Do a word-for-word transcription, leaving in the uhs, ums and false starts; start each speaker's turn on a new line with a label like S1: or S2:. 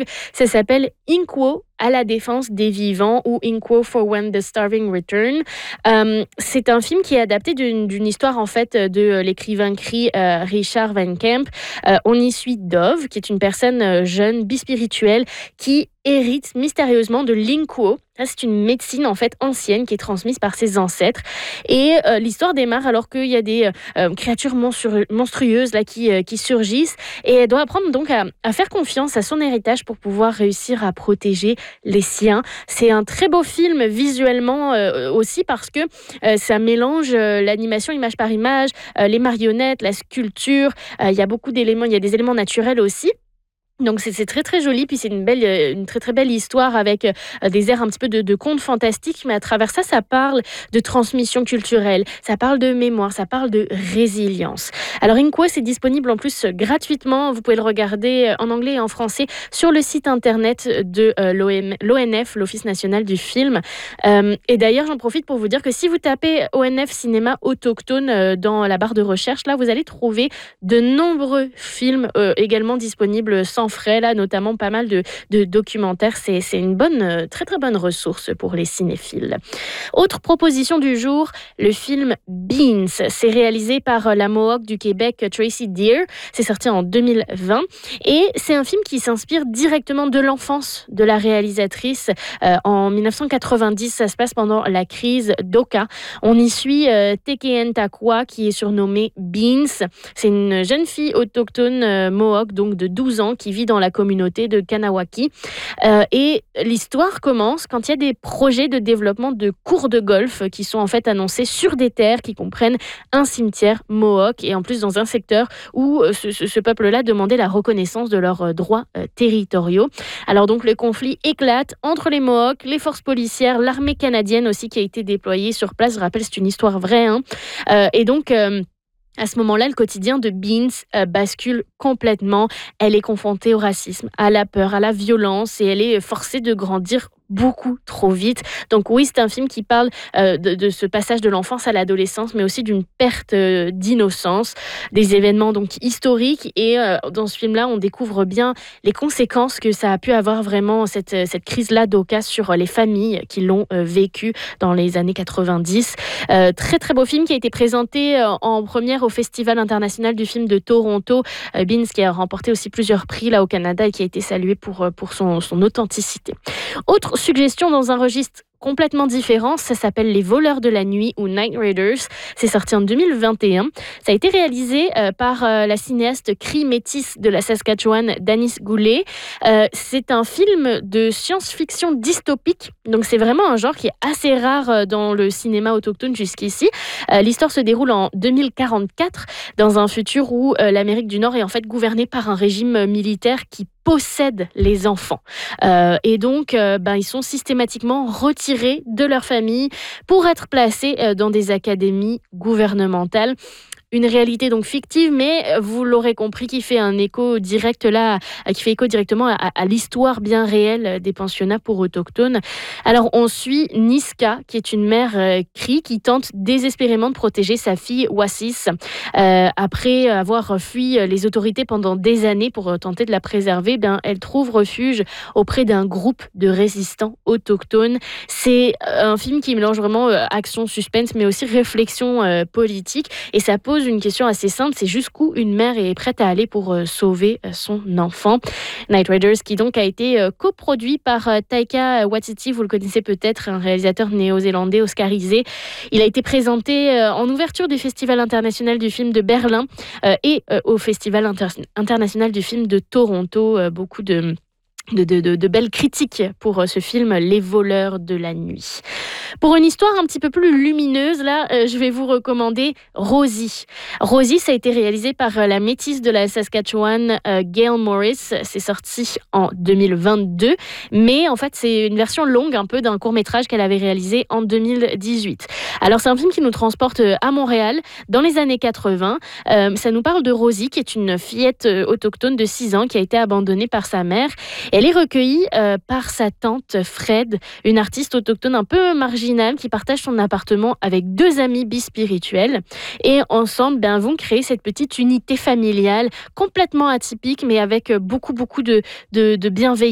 S1: Ça s'appelle Inquo à la défense des vivants ou Inquo for When the Starving Return. Euh, c'est un film qui est adapté d'une, d'une histoire en fait de l'écrivain cri euh, Richard Van Camp. Euh, on y suit Dove, qui est une personne euh, jeune, bispirituelle, qui hérite mystérieusement de l'Inquo. Ça, c'est une médecine en fait ancienne qui est transmise par ses ancêtres. Et euh, l'histoire démarre alors qu'il y a des euh, créatures monstru- monstrueuses là, qui, euh, qui surgissent. Et elle doit apprendre donc à, à faire confiance à son héritage pour pouvoir réussir à protéger les siens. C'est un très beau film visuellement euh, aussi parce que euh, ça mélange euh, l'animation image par image, euh, les marionnettes, la sculpture. Euh, il y a beaucoup d'éléments, il y a des éléments naturels aussi. Donc c'est, c'est très très joli, puis c'est une belle, euh, une très très belle histoire avec euh, des airs un petit peu de, de contes fantastiques, mais à travers ça, ça parle de transmission culturelle, ça parle de mémoire, ça parle de résilience. Alors Inquo, c'est disponible en plus euh, gratuitement, vous pouvez le regarder euh, en anglais et en français sur le site internet de euh, l'O M, l'O N F, l'Office national du film. Euh, et d'ailleurs, j'en profite pour vous dire que si vous tapez O N F cinéma autochtone euh, dans la barre de recherche, là vous allez trouver de nombreux films euh, également disponibles sans frais, là, notamment pas mal de, de documentaires. C'est, c'est une bonne, très très bonne ressource pour les cinéphiles. Autre proposition du jour, le film Beans. C'est réalisé par la Mohawk du Québec, Tracy Deer. C'est sorti en deux mille vingt. Et c'est un film qui s'inspire directement de l'enfance de la réalisatrice. Euh, en dix-neuf cent quatre-vingt-dix, ça se passe pendant la crise d'Oka. On y suit euh, Tekehen Takwa, qui est surnommée Beans. C'est une jeune fille autochtone euh, Mohawk, donc de douze ans, qui vit dans la communauté de Kanawaki. Euh, et l'histoire commence quand il y a des projets de développement de cours de golf qui sont en fait annoncés sur des terres qui comprennent un cimetière Mohawk et en plus dans un secteur où ce, ce, ce peuple-là demandait la reconnaissance de leurs droits euh, territoriaux. Alors donc le conflit éclate entre les Mohawks, les forces policières, l'armée canadienne aussi qui a été déployée sur place. Je rappelle, c'est une histoire vraie. Hein. Euh, et donc... Euh, À ce moment-là, le quotidien de Beans euh, bascule complètement. Elle est confrontée au racisme, à la peur, à la violence et elle est forcée de grandir beaucoup trop vite. Donc oui, c'est un film qui parle euh, de, de ce passage de l'enfance à l'adolescence, mais aussi d'une perte euh, d'innocence, des événements donc historiques. Et euh, dans ce film-là, on découvre bien les conséquences que ça a pu avoir vraiment, cette, cette crise-là d'Oka sur les familles qui l'ont euh, vécu dans les années quatre-vingt-dix. Euh, très très beau film qui a été présenté euh, en première au Festival international du film de Toronto. Euh, Beans qui a remporté aussi plusieurs prix là au Canada et qui a été salué pour, pour son, son authenticité. Autre suggestion dans un registre complètement différent, ça s'appelle Les Voleurs de la Nuit ou Night Raiders. C'est sorti en deux mille vingt et un. Ça a été réalisé euh, par euh, la cinéaste cri métisse de la Saskatchewan, Danis Goulet. Euh, c'est un film de science-fiction dystopique. Donc c'est vraiment un genre qui est assez rare dans le cinéma autochtone jusqu'ici. Euh, l'histoire se déroule en deux mille quarante-quatre, dans un futur où euh, l'Amérique du Nord est en fait gouvernée par un régime militaire qui possède les enfants. Euh, et donc, euh, ben, ils sont systématiquement retirés de leur famille pour être placés euh, dans des académies gouvernementales. Une réalité donc fictive, mais vous l'aurez compris, qui fait un écho direct là, qui fait écho directement à, à l'histoire bien réelle des pensionnats pour autochtones. Alors on suit Niska, qui est une mère euh, cri, qui tente désespérément de protéger sa fille Wassis. Euh, après avoir fui les autorités pendant des années pour tenter de la préserver, ben, elle trouve refuge auprès d'un groupe de résistants autochtones. C'est un film qui mélange vraiment euh, action, suspense, mais aussi réflexion euh, politique, et ça pose une question assez simple, c'est jusqu'où une mère est prête à aller pour euh, sauver euh, son enfant. Night Raiders, qui donc a été euh, coproduit par euh, Taika Waititi, vous le connaissez peut-être, un réalisateur néo-zélandais oscarisé. Il a été présenté euh, en ouverture du Festival international du film de Berlin euh, et euh, au Festival inter- international du film de Toronto. Euh, beaucoup de De, de, de, de belles critiques pour ce film Les Voleurs de la Nuit. Pour une histoire un petit peu plus lumineuse, là, euh, je vais vous recommander Rosie. Rosie, ça a été réalisé par euh, la métisse de la Saskatchewan, euh, Gail Morris. C'est sorti en deux mille vingt-deux, mais en fait, c'est une version longue un peu d'un court-métrage qu'elle avait réalisé en deux mille dix-huit. Alors, c'est un film qui nous transporte à Montréal dans les années quatre-vingts. Euh, ça nous parle de Rosie, qui est une fillette euh, autochtone de six ans qui a été abandonnée par sa mère. Elle est recueillie euh, par sa tante Fred, une artiste autochtone un peu marginale qui partage son appartement avec deux amis bispirituels. Et ensemble, ben, vont créer cette petite unité familiale complètement atypique, mais avec beaucoup, beaucoup de, de, de bienveillance.